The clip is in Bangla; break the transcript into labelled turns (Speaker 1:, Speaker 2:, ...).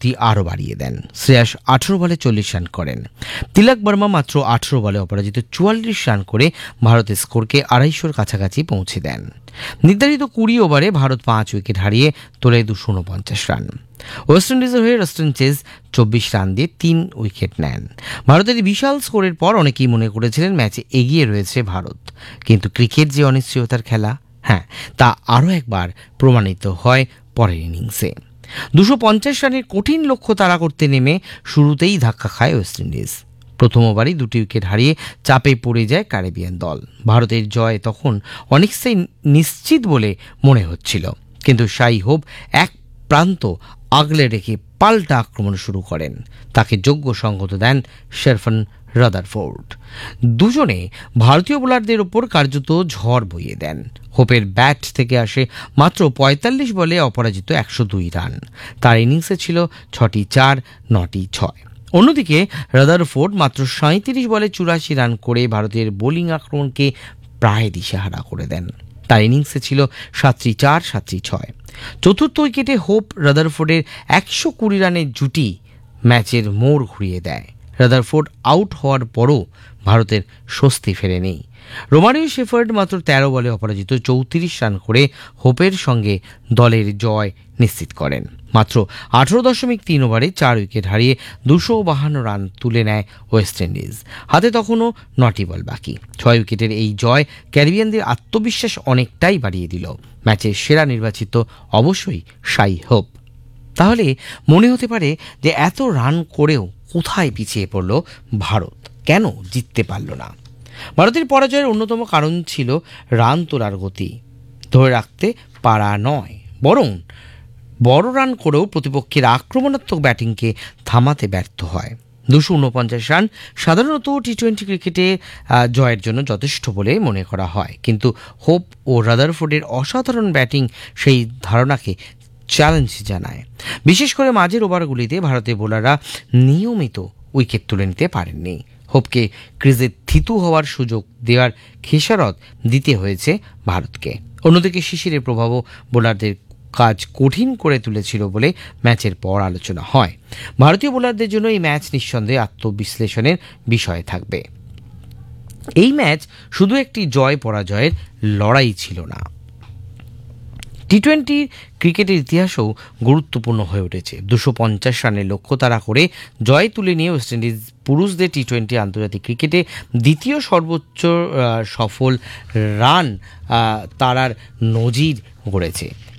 Speaker 1: গতি আরও বাড়িয়ে দেন। শ্রেয়াস 18 বলে 40 রান করেন। তিলক বর্মা মাত্র 18 বলে অপরাজিত 44 রান করে ভারতের স্কোরকে 250-র কাছাকাছি পৌঁছে দেন। নির্ধারিত 20 ওভারে ভারত 5 উইকেট হারিয়ে তোলে 249 রান। ওয়েস্ট ইন্ডিজের হয়ে রাস্টন চেজ 24 রান দিয়ে 3 উইকেট নেন। ভারতের বিশাল স্কোরের পর অনেকেই মনে করেছিলেন ম্যাচে এগিয়ে রয়েছে ভারত, কিন্তু ক্রিকেট যে অনিশ্চয়তার খেলা, হ্যাঁ, তা আরও একবার প্রমাণিত হয় পরের ইনিংসে। 250 রানের কঠিন লক্ষ্য তাড়া করতে নেমে শুরুতেই ধাক্কা খায় ওয়েস্ট ইন্ডিজ। প্রথম ওভারই 2টি উইকেট হারিয়ে চাপে পড়ে যায় ক্যারিবিয়ান দল। ভারতের জয় তখন অনেকটাই নিশ্চিত বলে মনে হচ্ছিল, কিন্তু শাই হোপ এক প্রান্ত আগলে রেখে পাল্টা আক্রমণ শুরু করেন। তাকে যোগ্য সঙ্গত দেন শেরফান রাদারফোর্ড। দুজনে ভারতীয় বোলারদের ওপর কার্যত ঝড় বইয়ে দেন। হোপের ব্যাট থেকে আসে মাত্র 45 বলে অপরাজিত 102 রান। তার ইনিংসে ছিল 6টি 4, 9টি 6। অন্যদিকে রাদারফোর্ড মাত্র 37 বলে 84 রান করে ভারতের বোলিং আক্রমণকে প্রায় দিশেহারা করে দেন। তার ইনিংসে ছিল 7টি 4, 7টি 6। চতুর্থ উইকেটে হোপ রাদারফোর্ডের 120 রানের জুটি ম্যাচের মোড় ঘুরিয়ে দেয়। রাদারফোর্ড আউট হওয়ার পরও ভারতের স্বস্তি ফেরেনি। রোমারিও শেফার্ড মাত্র 13 বলে অপরাজিত 34 রান করে হোপের সঙ্গে দলের জয় নিশ্চিত করেন। মাত্র 18.3 ওভারে 4 উইকেট হারিয়ে 252 রান তুলে নেয় ওয়েস্ট ইন্ডিজ। হাতে তখনও 9টি বল বাকি। 6 উইকেটের এই জয় ক্যারিবিয়ানদের আত্মবিশ্বাস অনেকটাই বাড়িয়ে দিল। ম্যাচের সেরা নির্বাচিত অবশ্যই শাই হোপ। তাহলে মনে হতে পারে যে এত রান করেও কোথায় পিছিয়ে পড়ল ভারত, কেন জিততে পারল না? ভারতের পরাজয়ের অন্যতম কারণ ছিল রান তোলার গতি ধরে রাখতে পারা নয়, বরং বড় রান করেও প্রতিপক্ষের আক্রমণাত্মক ব্যাটিংকে থামাতে ব্যর্থ হয়। 249 রান সাধারণত টি-20 ক্রিকেটে জয়ের জন্য যথেষ্ট বলে মনে করা হয়, কিন্তু হোপ ও রাদারফোর্ডের অসাধারণ ব্যাটিং সেই ধারণাকে চ্যালেঞ্জ জানায়। বিশেষ করে মাঝের ওভারগুলিতে ভারতের বোলাররা নিয়মিত উইকেট তুলে নিতে পারেননি। হোপকে ক্রিজে থিতু হওয়ার সুযোগ দেওয়ার খেসারত দিতে হয়েছে ভারতকে। অন্যদিকে শিশিরের প্রভাবও বোলারদের কাজ কঠিন করে তুলেছিল বলে ম্যাচের পর আলোচনা হয়। ভারতীয় বোলারদের জন্য এই ম্যাচ নিঃসন্দেহে আত্মবিশ্লেষণের বিষয় থাকবে। এই ম্যাচ শুধু একটি জয় পরাজয়ের লড়াই ছিল না, টি-20 ক্রিকেটের ইতিহাসেও গুরুত্বপূর্ণ হয়ে উঠেছে। 250 রানের লক্ষ্য তাড়া করে জয় তুলে নিয়ে ওয়েস্ট ইন্ডিজ পুরুষদের টি-20 আন্তর্জাতিক ক্রিকেটে দ্বিতীয় সর্বোচ্চ সফল রান তাড়ার নজির গড়েছে।